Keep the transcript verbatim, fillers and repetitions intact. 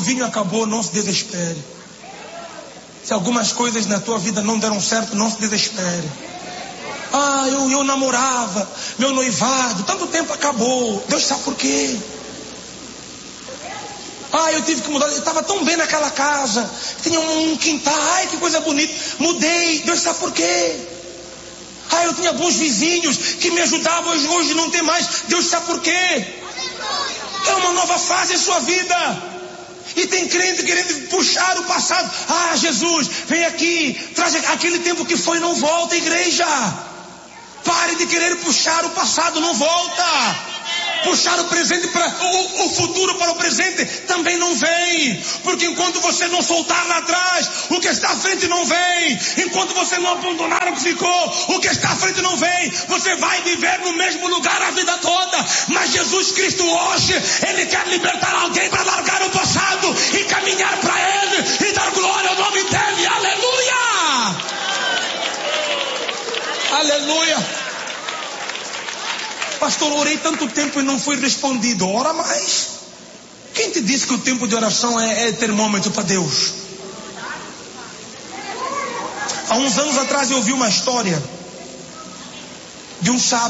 vinho acabou, não se desespere. Se algumas coisas na tua vida não deram certo, não se desespere. Ah, eu, eu namorava, meu noivado, tanto tempo acabou. Deus sabe por quê. Ah, eu tive que mudar, eu estava tão bem naquela casa, tinha um, um quintal, ai que coisa bonita, mudei, Deus sabe por quê. Ah, eu tinha bons vizinhos que me ajudavam, hoje, hoje não tem mais, Deus sabe por quê. É uma nova fase em sua vida. E tem crente querendo puxar o passado. Ah, Jesus, vem aqui, traz aquele tempo que foi, não volta, igreja. Pare de querer puxar o passado, não volta. Puxar o presente para o, o futuro para o presente também não vem, porque enquanto você não soltar lá atrás, o que está à frente não vem. Enquanto você não abandonar o que ficou, o que está à frente não vem. Você vai viver no mesmo lugar a vida toda. Mas Jesus Cristo hoje, Ele quer libertar alguém para largar o passado e caminhar para Ele e dar glória ao nome dEle. Aleluia! Aleluia! Pastor, orei tanto tempo e não fui respondido. Ora mais. Quem te disse que o tempo de oração é, é termômetro para Deus? Há uns anos atrás eu ouvi uma história de um sábio